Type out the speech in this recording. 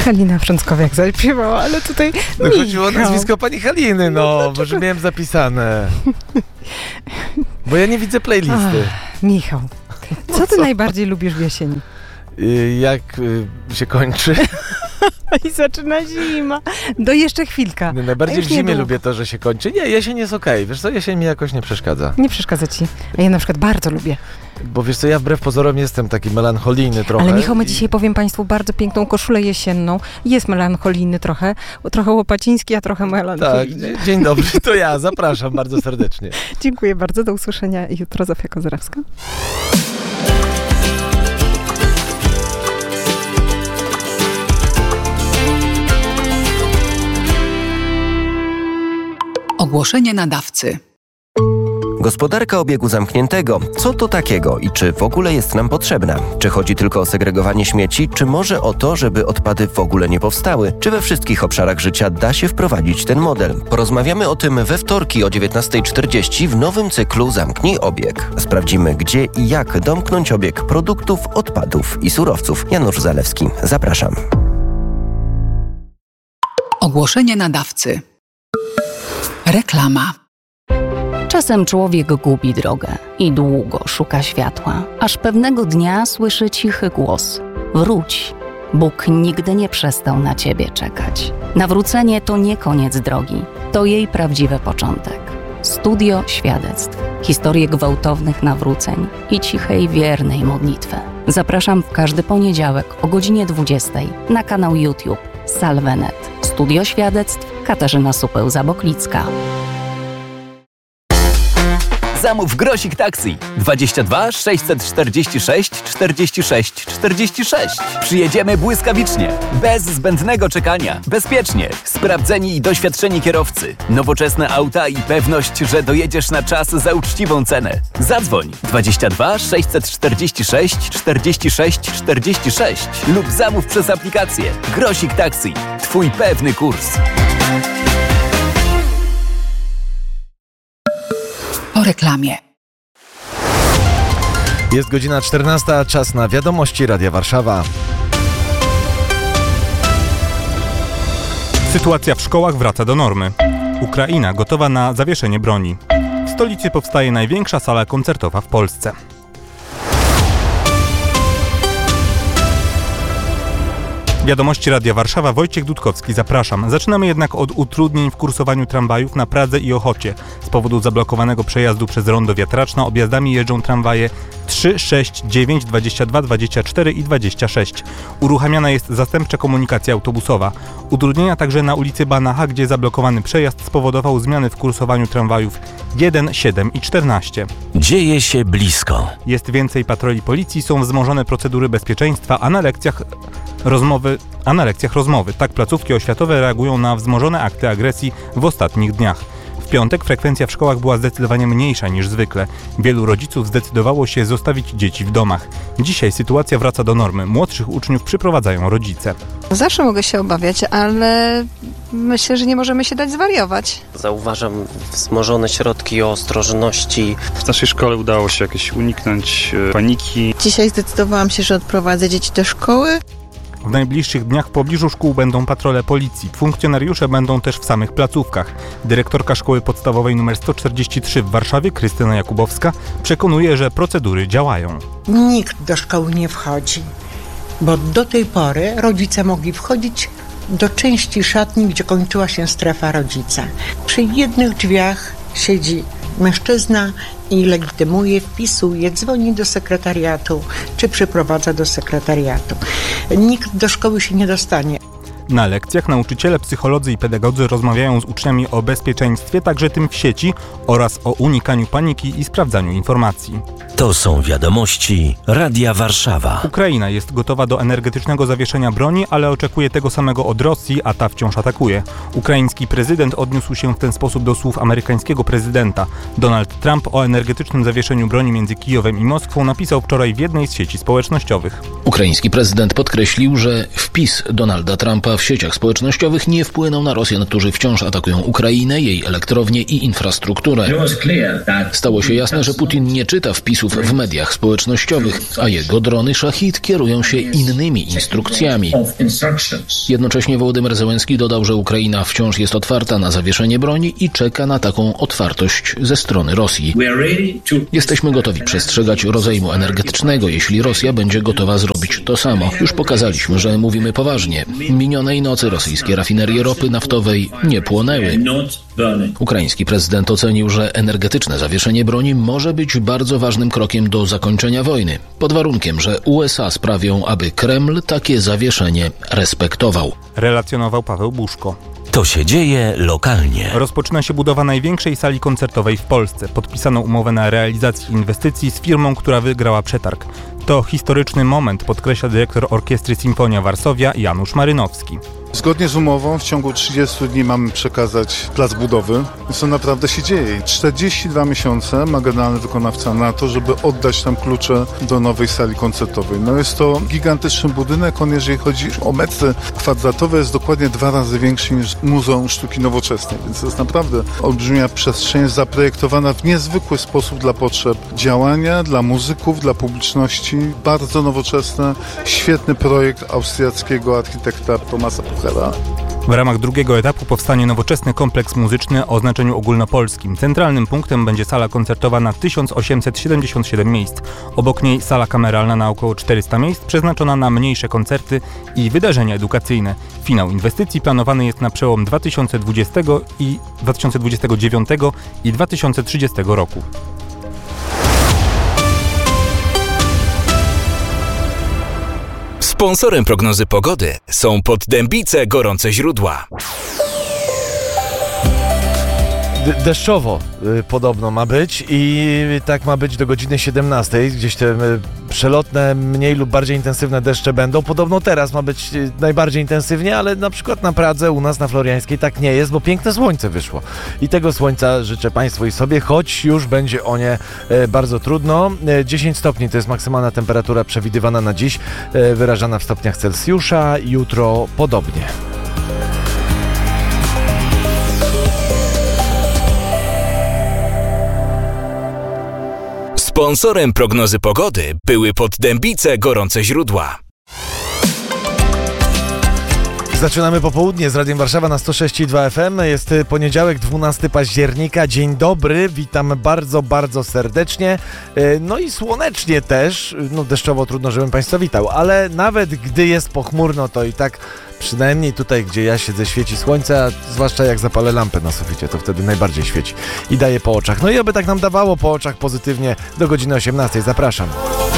Halina Frąckowiak zaśpiewała, ale tutaj No chodziło o nazwisko pani Haliny, no bo że miałem zapisane. Bo ja nie widzę playlisty. Michał, co ty najbardziej lubisz w jesieni? Jak się kończy? I zaczyna zima. Do jeszcze chwilka. Najbardziej w zimie lubię to, że się kończy. Nie, jesień jest okej. Wiesz co, jesień mi jakoś nie przeszkadza. Nie przeszkadza ci. A ja na przykład bardzo lubię. Bo wiesz co, ja wbrew pozorom jestem taki melancholijny trochę. Ale Michał, my dzisiaj powiem Państwu bardzo piękną koszulę jesienną. Jest melancholijny trochę łopaciński, a trochę melancholijny. Tak, dzień dobry, to ja. Zapraszam bardzo serdecznie. Dziękuję bardzo. Do usłyszenia jutro. Zofia Kozerowska. Ogłoszenie nadawcy. Gospodarka obiegu zamkniętego. Co to takiego i czy w ogóle jest nam potrzebna? Czy chodzi tylko o segregowanie śmieci, czy może o to, żeby odpady w ogóle nie powstały? Czy we wszystkich obszarach życia da się wprowadzić ten model? Porozmawiamy o tym we wtorki o 19:40 w nowym cyklu Zamknij obieg. Sprawdzimy, gdzie i jak domknąć obieg produktów, odpadów i surowców. Janusz Zalewski. Zapraszam. Ogłoszenie nadawcy. Reklama. Czasem człowiek gubi drogę i długo szuka światła, aż pewnego dnia słyszy cichy głos: wróć, Bóg nigdy nie przestał na ciebie czekać. Nawrócenie to nie koniec drogi, to jej prawdziwy początek. Studio świadectw, historie gwałtownych nawróceń i cichej, wiernej modlitwy. Zapraszam w każdy poniedziałek o godzinie 20 na kanał YouTube Salvenet. Studio świadectw, Katarzyna Supeł-Zaboklicka. Zamów Grosik Taxi 22 646 46 46. Przyjedziemy błyskawicznie, bez zbędnego czekania, bezpiecznie, sprawdzeni i doświadczeni kierowcy, nowoczesne auta i pewność, że dojedziesz na czas za uczciwą cenę. Zadzwoń 22 646 46 46 lub zamów przez aplikację Grosik Taxi. Twój pewny kurs. Po reklamie. Jest godzina 14, czas na wiadomości Radia Warszawa. Sytuacja w szkołach wraca do normy. Ukraina gotowa na zawieszenie broni. W stolicy powstaje największa sala koncertowa w Polsce. Wiadomości Radia Warszawa, Wojciech Dudkowski, zapraszam. Zaczynamy jednak od utrudnień w kursowaniu tramwajów na Pradze i Ochocie. Z powodu zablokowanego przejazdu przez rondo Wiatraczna objazdami jeżdżą tramwaje 3, 6, 9, 22, 24 i 26. Uruchamiana jest zastępcza komunikacja autobusowa. Utrudnienia także na ulicy Banacha, gdzie zablokowany przejazd spowodował zmiany w kursowaniu tramwajów 1, 7 i 14. Dzieje się blisko. Jest więcej patroli policji, są wzmożone procedury bezpieczeństwa, a na lekcjach rozmowy. Tak placówki oświatowe reagują na wzmożone akty agresji w ostatnich dniach. W piątek frekwencja w szkołach była zdecydowanie mniejsza niż zwykle. Wielu rodziców zdecydowało się zostawić dzieci w domach. Dzisiaj sytuacja wraca do normy. Młodszych uczniów przyprowadzają rodzice. Zawsze mogę się obawiać, ale myślę, że nie możemy się dać zwariować. Zauważam wzmożone środki ostrożności. W naszej szkole udało się jakoś uniknąć paniki. Dzisiaj zdecydowałam się, że odprowadzę dzieci do szkoły. W najbliższych dniach w pobliżu szkół będą patrole policji. Funkcjonariusze będą też w samych placówkach. Dyrektorka szkoły podstawowej nr 143 w Warszawie, Krystyna Jakubowska, przekonuje, że procedury działają. Nikt do szkoły nie wchodzi, bo do tej pory rodzice mogli wchodzić do części szatni, gdzie kończyła się strefa rodzica. Przy jednych drzwiach siedzi mężczyzna i legitymuje, wpisuje, dzwoni do sekretariatu, czy przyprowadza do sekretariatu. Nikt do szkoły się nie dostanie. Na lekcjach nauczyciele, psycholodzy i pedagodzy rozmawiają z uczniami o bezpieczeństwie, także tym w sieci, oraz o unikaniu paniki i sprawdzaniu informacji. To są wiadomości Radia Warszawa. Ukraina jest gotowa do energetycznego zawieszenia broni, ale oczekuje tego samego od Rosji, a ta wciąż atakuje. Ukraiński prezydent odniósł się w ten sposób do słów amerykańskiego prezydenta. Donald Trump o energetycznym zawieszeniu broni między Kijowem i Moskwą napisał wczoraj w jednej z sieci społecznościowych. Ukraiński prezydent podkreślił, że wpis Donalda Trumpa w sieciach społecznościowych nie wpłyną na Rosjan, którzy wciąż atakują Ukrainę, jej elektrownie i infrastrukturę. Stało się jasne, że Putin nie czyta wpisów w mediach społecznościowych, a jego drony Szachid kierują się innymi instrukcjami. Jednocześnie Wołodymyr Zełenski dodał, że Ukraina wciąż jest otwarta na zawieszenie broni i czeka na taką otwartość ze strony Rosji. Jesteśmy gotowi przestrzegać rozejmu energetycznego, jeśli Rosja będzie gotowa zrobić to samo. Już pokazaliśmy, że mówimy poważnie. Minionej nocy rosyjskie rafinerie ropy naftowej nie płonęły. Ukraiński prezydent ocenił, że energetyczne zawieszenie broni może być bardzo ważnym krokiem do zakończenia wojny, pod warunkiem, że USA sprawią, aby Kreml takie zawieszenie respektował. Relacjonował Paweł Buszko. To się dzieje lokalnie. Rozpoczyna się budowa największej sali koncertowej w Polsce. Podpisano umowę na realizację inwestycji z firmą, która wygrała przetarg. To historyczny moment, podkreśla dyrektor Orkiestry Sinfonia Varsovia Janusz Marynowski. Zgodnie z umową w ciągu 30 dni mamy przekazać plac budowy. Co naprawdę się dzieje. 42 miesiące ma generalny wykonawca na to, żeby oddać nam klucze do nowej sali koncertowej. No jest to gigantyczny budynek. On, jeżeli chodzi o metry kwadratowe, jest dokładnie 2 razy większy niż Muzeum Sztuki Nowoczesnej. Więc to jest naprawdę olbrzymia przestrzeń, zaprojektowana w niezwykły sposób dla potrzeb działania, dla muzyków, dla publiczności. Bardzo nowoczesny, świetny projekt austriackiego architekta Thomasa Puchera. W ramach drugiego etapu powstanie nowoczesny kompleks muzyczny o znaczeniu ogólnopolskim. Centralnym punktem będzie sala koncertowa na 1877 miejsc. Obok niej sala kameralna na około 400 miejsc, przeznaczona na mniejsze koncerty i wydarzenia edukacyjne. Finał inwestycji planowany jest na przełom 2029 i 2030 roku. Sponsorem prognozy pogody są Poddębice Gorące Źródła. Deszczowo podobno ma być i tak ma być do godziny 17. Gdzieś te przelotne, mniej lub bardziej intensywne deszcze będą. Podobno teraz ma być najbardziej intensywnie, ale na przykład na Pradze, u nas na Floriańskiej tak nie jest, bo piękne słońce wyszło. I tego słońca życzę Państwu i sobie, choć już będzie o nie bardzo trudno. 10 stopni to jest maksymalna temperatura przewidywana na dziś, wyrażana w stopniach Celsjusza. Jutro podobnie. Sponsorem prognozy pogody były Poddębice Gorące Źródła. Zaczynamy popołudnie z Radiem Warszawa na 106,2 FM. Jest poniedziałek, 12 października. Dzień dobry, witam bardzo, bardzo serdecznie. No i słonecznie też. No deszczowo trudno, żebym Państwa witał, ale nawet gdy jest pochmurno, to i tak przynajmniej tutaj, gdzie ja siedzę, świeci słońce, a zwłaszcza jak zapalę lampę na suficie, to wtedy najbardziej świeci i daje po oczach. No i oby tak nam dawało po oczach pozytywnie do godziny 18. Zapraszam.